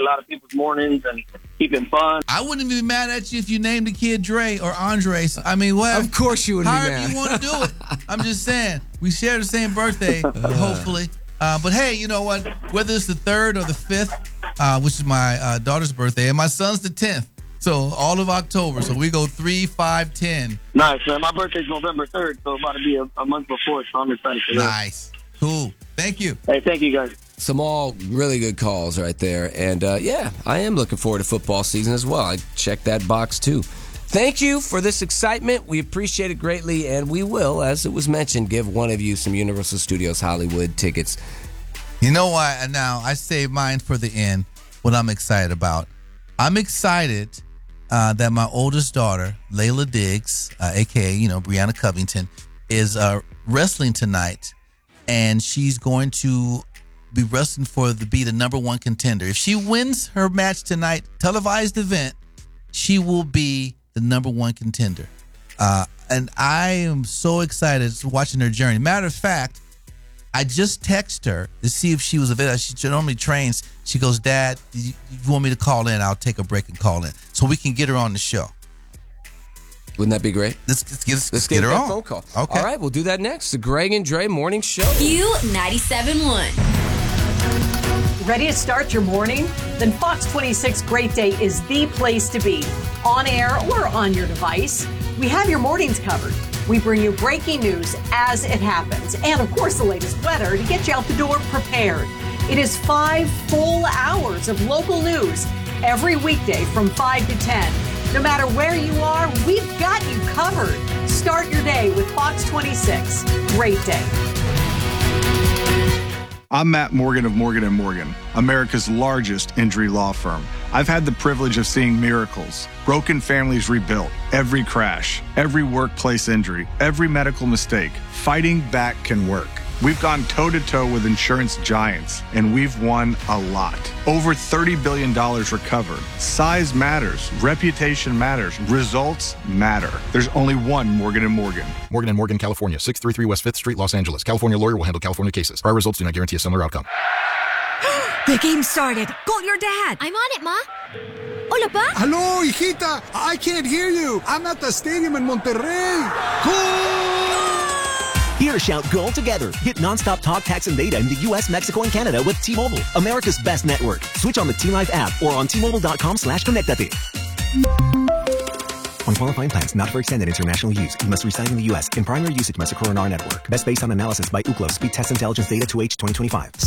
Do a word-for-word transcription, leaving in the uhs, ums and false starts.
lot of people's mornings and keep it fun. I wouldn't be mad at you if you named the kid Dre or Andre. I mean, what? Of course you wouldn't be however mad. you want to do it. I'm just saying. We share the same birthday, hopefully. Uh, but, hey, you know what? Whether it's the third or the fifth, uh, which is my uh, daughter's birthday, and my son's the tenth. So all of October. So we go three, five, ten. Nice, man. My birthday's November third, so about to be a, a month before, so I'm excited for that. Nice. Cool. Thank you. Hey, thank you, guys. Some all really good calls right there. And, uh, yeah, I am looking forward to football season as well. I checked that box, too. Thank you for this excitement. We appreciate it greatly, and we will, as it was mentioned, give one of you some Universal Studios Hollywood tickets. You know why? Now, I saved mine for the end, what I'm excited about. I'm excited uh, that my oldest daughter, Layla Diggs, uh, a k a, you know, Brianna Covington, is uh, wrestling tonight, and she's going to be wrestling for the be the number one contender. If she wins her match tonight, televised event, she will be the number one contender. Uh, and I am so excited watching her journey. Matter of fact, I just texted her to see if she was available. She normally trains. She goes, Dad, you, you want me to call in? I'll take a break and call in so we can get her on the show. Wouldn't that be great? Let's, let's, get, let's, Let's get get her that on. phone call. Okay. All right, we'll do that next. The Greg and Dre Morning Show. Q ninety-seven point one. Ready to start your morning? Then Fox twenty-six Great Day is the place to be. On air or on your device, we have your mornings covered. We bring you breaking news as it happens. And, of course, the latest weather to get you out the door prepared. It is five full hours of local news every weekday from five to ten. No matter where you are, we've got you covered. Start your day with Fox twenty-six. Great day. I'm Matt Morgan of Morgan and Morgan, America's largest injury law firm. I've had the privilege of seeing miracles, broken families rebuilt, every crash, every workplace injury, every medical mistake. Fighting back can work. We've gone toe-to-toe with insurance giants, and we've won a lot. Over thirty billion dollars recovered. Size matters. Reputation matters. Results matter. There's only one Morgan and Morgan. Morgan and Morgan, California, six thirty-three West fifth Street, Los Angeles. California lawyer will handle California cases. Prior results do not guarantee a similar outcome. The game started. Call your dad. I'm on it, Ma. Hola, Pa. Hello, hijita. I can't hear you. I'm at the stadium in Monterrey. Goal! Here, shout goal together. Get nonstop talk, text, and data in the U S, Mexico, and Canada with T-Mobile, America's best network. Switch on the T-Live app or on T-Mobile.com slash connectate. On qualifying plans not for extended international use, you must reside in the U S. In primary usage must occur on our network. Best based on analysis by Ookla Speed Test Intelligence Data two H twenty twenty-five.